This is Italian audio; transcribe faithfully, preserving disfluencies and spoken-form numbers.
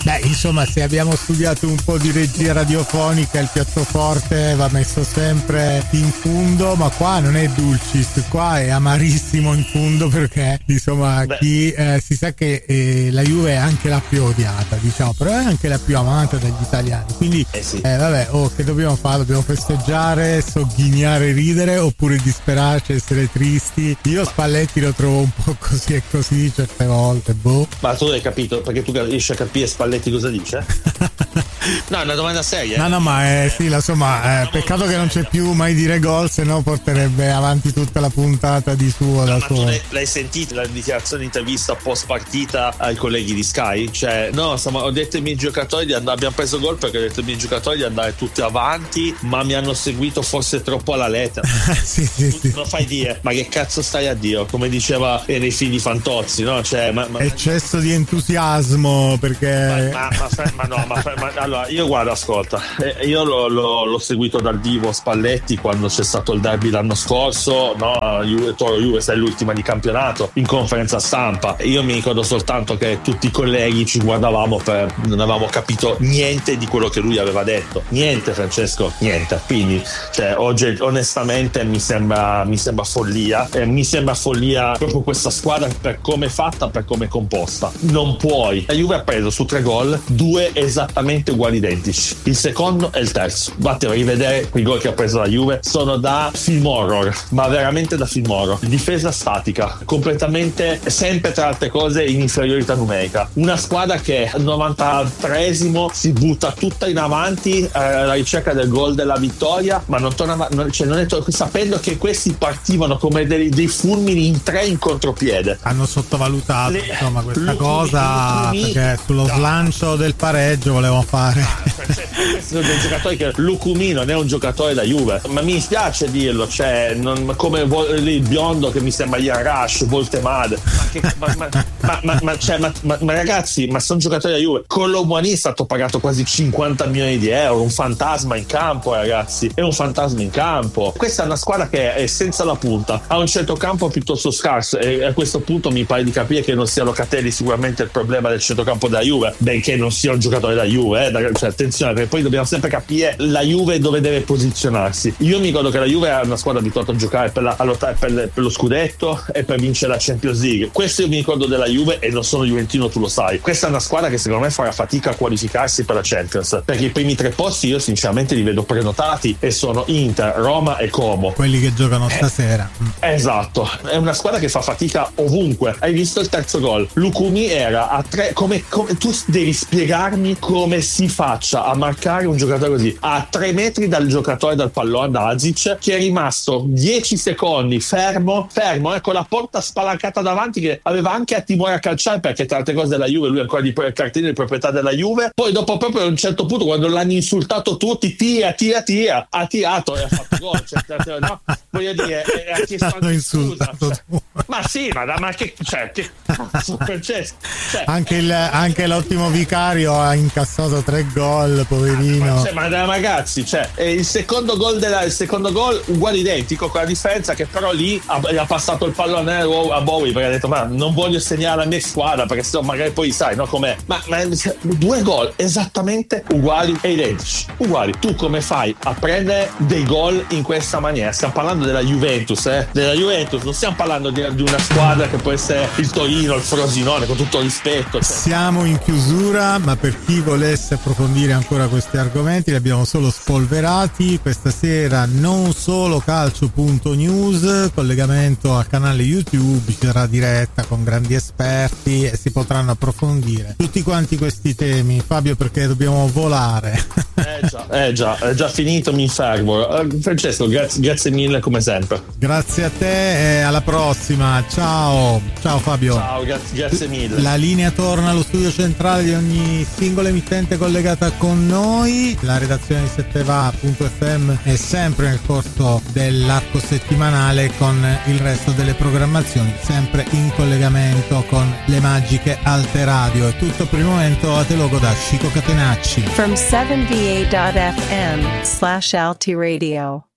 Beh, insomma, se abbiamo studiato un po' di regia radiofonica, il piattoforte va messo sempre in fondo, ma qua non è dulcis, qua è amarissimo in fondo, perché insomma chi eh, si sa che eh, la Juve è anche la più odiata, diciamo, però è anche la più amata dagli italiani, quindi eh sì. eh, vabbè, oh, che dobbiamo fare? Dobbiamo festeggiare, sogghignare, ridere, oppure disperarci, essere tristi? Io Spalletti lo trovo un po' così e così certe volte, boh. Ma tu hai capito? Perché tu riesci a capire Spalletti cosa dice? No, è una domanda seria. No, no, ma eh, sì, la insomma, eh, peccato che non c'è più mai dire gol, se no porterebbe avanti tutta la puntata di suo no, da ma suo. Tu l'hai, l'hai sentita la dichiarazione intervista post partita ai colleghi di Sky? Cioè, no, insomma, ho detto ai miei giocatori di andare, abbiamo preso gol perché ho detto ai miei giocatori di andare tutti avanti, ma mi hanno seguito forse troppo alla lettera. sì, sì, tu sì. lo fai dire, ma che cazzo stai a dire? Come diceva nei figli Fantozzi, no? Cioè, ma, ma, eccesso di entusiasmo, perché ma, ma, ma, ma no, ma, ma allora io guarda, ascolta, eh, io l'ho, l'ho, l'ho seguito dal vivo Spalletti quando c'è stato il derby l'anno scorso, no? Juve, Toro Juve, sei l'ultima di campionato, in conferenza stampa. Io mi ricordo soltanto che tutti i colleghi ci guardavamo per non avevamo capito niente di quello che lui aveva detto, niente, Francesco, niente. Quindi, cioè, oggi onestamente mi sembra mi sembra follia, eh, mi sembra follia proprio questa squadra per come è fatta, per come è composta. Non puoi. La Juve ha preso su tre gol due esattamente uguali identici, il secondo e il terzo. Vattene a rivedere quei gol che ha preso la Juve, sono da film horror, ma veramente da film horror. Difesa statica, completamente, sempre tra altre cose in inferiorità numerica. Una squadra che al novantatreesimo si butta tutta in avanti eh, alla ricerca del gol della vittoria, ma non torna, non, cioè non è to- sapendo che questi partivano come dei, dei fulmini in tre in contropiede. Hanno sottovalutato Le, insomma questa Lucumi, cosa Lucumi, perché sullo no. slancio del pareggio volevano fare ah, sono dei giocatori che Lucumi non è un giocatore da Juve, ma mi spiace dirlo, cioè non, come il biondo che mi sembra Ian Rush, Voltemade, ma, che, ma, ma, ma, ma, ma, cioè, ma, ma, ma ragazzi, ma sono giocatori da Juve. Colomboani è stato pagato quasi cinquanta milioni di euro, un fantasma in campo, ragazzi, è un fantasma in campo. Questa è una squadra che è senza la punta, ha un centrocampo piuttosto scarso, e a questo punto mi pare di capire che non sia Locatelli sicuramente il problema del centrocampo della Juve, benché non sia un giocatore da Juve, eh, cioè, attenzione, perché poi dobbiamo sempre capire la Juve dove deve posizionarsi. Io mi ricordo che la Juve è una squadra abituata a giocare per la, a lottare per, le, per lo scudetto e per vincere la Champions League. Questo io mi ricordo della Juve, e non sono juventino, tu lo sai. Questa è una squadra che secondo me farà fatica a qualificarsi per la Champions, perché i primi tre posti io sinceramente li vedo prenotati e sono Inter, Roma e Como, quelli che giocano stasera. eh, esatto, è una squadra che fa fatica ovunque. Hai visto il terzo gol? Lucumi era a tre, come, come tu devi spiegarmi come si faccia a marcare un giocatore così a tre metri dal giocatore, dal pallone, da Azic, che è rimasto dieci secondi fermo fermo eh, con la porta spalancata davanti, che aveva anche a timore a calciare, perché tra altre cose della Juve lui ancora di cartellino di proprietà della Juve. Poi dopo, proprio a un certo punto, quando l'hanno insultato tutti, tira tira tira, ha tirato e ha fatto gol, cioè, no? Voglio dire, ha chiesto anche scusa, cioè. Ma sì, ma, da, ma che, cioè, che cazzo, Francesco, cioè, anche, il, anche l'ottimo Vicario ha incassato tre gol, poverino. Ma, cioè, ma ragazzi, cioè, il secondo gol della, il secondo gol uguale identico, con la differenza che però lì ha, ha passato il pallone a Bowie, perché ha detto ma non voglio segnare la mia squadra, perché se no magari poi sai, no, com'è. Ma, ma due gol esattamente uguali e identici, uguali. Tu come fai a prendere dei gol in questa maniera? Stiamo parlando della Juventus, eh? Della Juventus, non stiamo parlando di, di una squadra che può essere il Torino, il Frosinone, con tutto rispetto, cioè. Siamo in chiusura, ma per chi volesse approfondire ancora questi argomenti li abbiamo solo spolverati questa sera. Non solo calcio punto news, collegamento al canale YouTube, ci sarà diretta con grandi esperti e si potranno approfondire tutti quanti questi temi. Fabio, perché dobbiamo volare. Eh già, eh già, è già finito, mi fermo. Uh, Francesco, grazie, grazie mille come sempre. Grazie a te e alla prossima. Ciao, ciao Fabio. Ciao, grazie, grazie mille. La linea torna allo studio centrale di ogni singola emittente collegata con noi. La redazione di setteva punto effe emme è sempre nel corso dell'arco settimanale con il resto delle programmazioni, sempre in collegamento con le magiche Alte Radio. È tutto per il momento, a te logo da Chico Catenacci. From seventy-eight point f m slash Alti Radio.